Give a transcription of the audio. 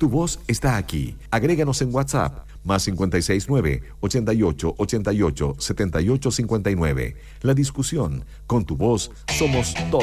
Tu voz está aquí. Agréganos en WhatsApp, más 569-8888-7859. La discusión, con tu voz, somos todos.